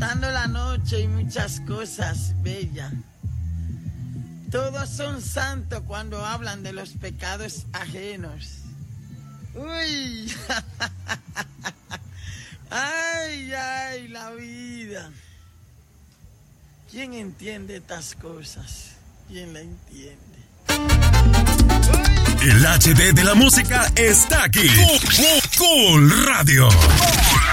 pasando la noche y muchas cosas bellas. Todos son santos cuando hablan de los pecados ajenos. Uy, ay, ay, la vida. ¿Quién entiende estas cosas? ¿Quién la entiende? El HD de la música está aquí. Cool Radio.